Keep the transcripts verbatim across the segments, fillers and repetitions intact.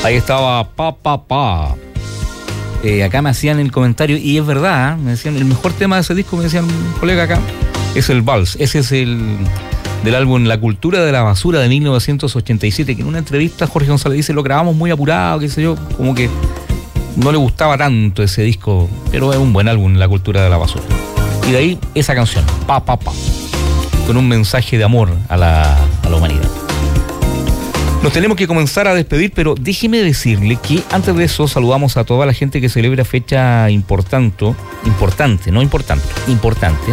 Ahí estaba Pa Pa Pa. Eh, acá me hacían el comentario, y es verdad, ¿eh? Me decían, el mejor tema de ese disco, me decían un colega acá, es el Vals. Ese es el del álbum La Cultura de la Basura de mil novecientos ochenta y siete, que en una entrevista Jorge González dice, lo grabamos muy apurado, qué sé yo, como que no le gustaba tanto ese disco, pero es un buen álbum, La Cultura de la Basura. Y de ahí esa canción, Pa Pa Pa, con un mensaje de amor a la, a la humanidad. Nos tenemos que comenzar a despedir, pero déjeme decirle que antes de eso saludamos a toda la gente que celebra fecha importante, importante, no importante, importante,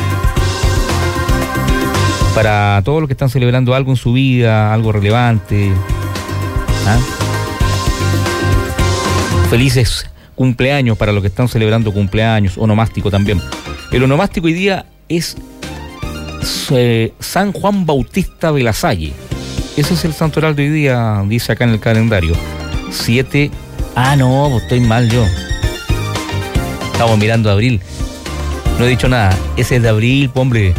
para todos los que están celebrando algo en su vida, algo relevante. ¿Ah? Felices cumpleaños para los que están celebrando cumpleaños, onomástico también. El onomástico hoy día es eh, San Juan Bautista de la Salle. Ese es el santoral de hoy día, dice acá en el calendario. Siete. Ah, no, pues estoy mal yo. Estamos mirando abril. No he dicho nada. Ese es de abril, pues, hombre.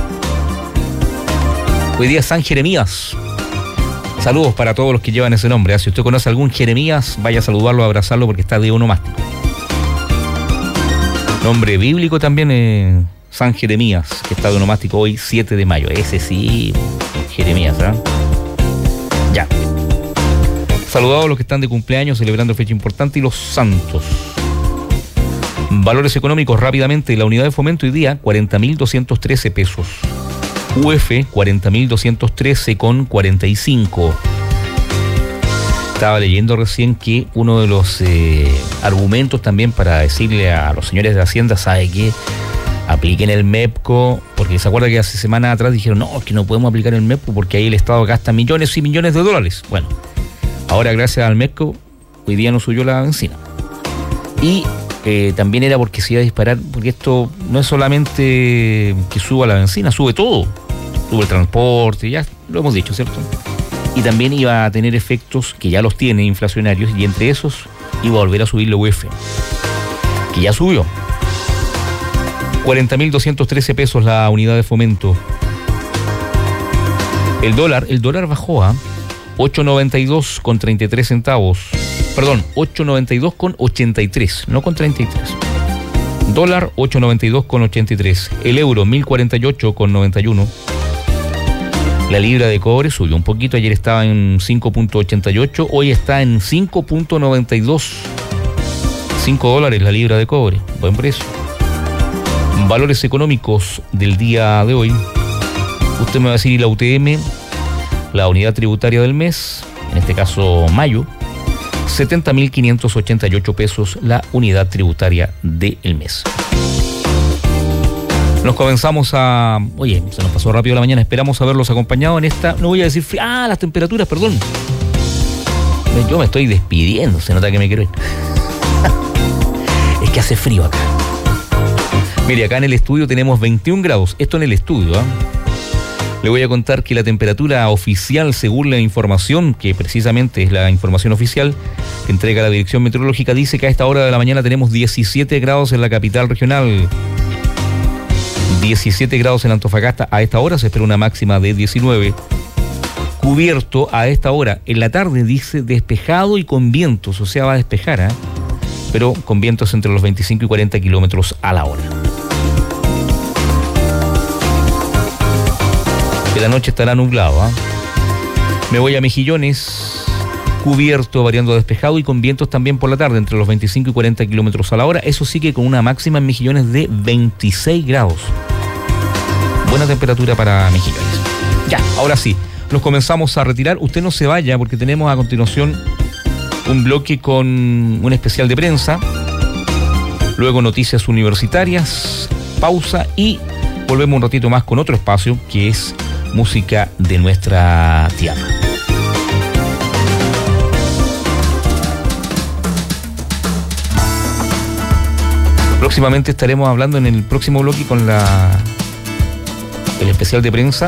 Hoy día es San Jeremías. Saludos para todos los que llevan ese nombre. Si usted conoce a algún Jeremías, vaya a saludarlo, a abrazarlo, porque está de onomástico. Nombre bíblico también, eh, San Jeremías, que está de onomástico hoy, siete de mayo. Ese sí, Jeremías, ¿ah? ¿eh? Ya. Saludados a los que están de cumpleaños, celebrando fecha importante, y los santos. Valores económicos rápidamente. La unidad de fomento hoy día, cuarenta mil doscientos trece pesos. U F, cuarenta mil doscientos trece con cuarenta y cinco. Estaba leyendo recién que uno de los eh, argumentos también para decirle a los señores de Hacienda, ¿sabe qué? Apliquen el MEPCO, porque se acuerda que hace semanas atrás dijeron, no, es que no podemos aplicar el MEPCO porque ahí el Estado gasta millones y millones de dólares. Bueno, ahora gracias al MEPCO, hoy día no subió la benzina. Y eh, también era porque se iba a disparar, porque esto no es solamente que suba la benzina, sube todo. Sube el transporte, ya lo hemos dicho, ¿cierto? Y también iba a tener efectos, que ya los tiene, inflacionarios, y entre esos iba a volver a subir la U F, que ya subió. cuarenta mil doscientos trece pesos la unidad de fomento. El dólar, el dólar bajó a ocho noventa y dos con treinta y tres centavos. Perdón, ocho noventa y dos con ochenta y tres, no con treinta y tres. Dólar ocho noventa y dos con ochenta y tres. El euro mil cuarenta y ocho con noventa y uno. La libra de cobre subió un poquito, ayer estaba en cinco punto ochenta y ocho, hoy está en cinco punto noventa y dos. cinco dólares la libra de cobre, buen precio. Valores económicos del día de hoy. Usted me va a decir, ¿y la U T M? La unidad tributaria del mes, en este caso mayo, setenta mil quinientos ochenta y ocho pesos la unidad tributaria del mes. Nos comenzamos a... Oye, se nos pasó rápido la mañana, esperamos haberlos acompañado en esta... No voy a decir... Ah, las temperaturas, perdón. Yo me estoy despidiendo, se nota que me quiero ir. Es que hace frío acá. Mire, acá en el estudio tenemos veintiún grados. Esto en el estudio, ¿eh? Le voy a contar que la temperatura oficial, según la información, que precisamente es la información oficial que entrega la Dirección Meteorológica, dice que a esta hora de la mañana tenemos diecisiete grados en la capital regional. diecisiete grados en Antofagasta. A esta hora se espera una máxima de diecinueve. Cubierto a esta hora. En la tarde dice despejado y con vientos, o sea, va a despejar, ¿eh? Pero con vientos entre los veinticinco y cuarenta kilómetros a la hora. En la noche estará nublado, ¿eh? Me voy a Mejillones, cubierto, variando a despejado y con vientos también por la tarde entre los veinticinco y cuarenta kilómetros a la hora. Eso sí que con una máxima en Mejillones de veintiséis grados. Buena temperatura para Mejillones. Ya, ahora sí, nos comenzamos a retirar. Usted no se vaya porque tenemos a continuación un bloque con un especial de prensa, luego noticias universitarias, pausa y volvemos un ratito más con otro espacio que es música de nuestra tierra. Próximamente estaremos hablando en el próximo bloque con la el especial de prensa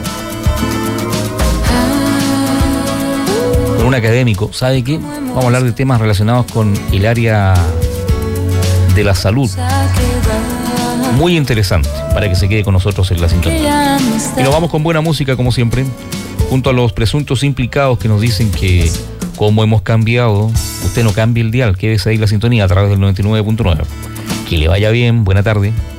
con un académico. ¿Sabe qué? Vamos a hablar de temas relacionados con el área de la salud. Muy interesante, para que se quede con nosotros en la sintonía. Y nos vamos con buena música, como siempre, junto a los presuntos implicados que nos dicen que cómo hemos cambiado. Usted no cambie el dial, quédese ahí la sintonía a través del noventa y nueve punto nueve. Que le vaya bien, buena tarde.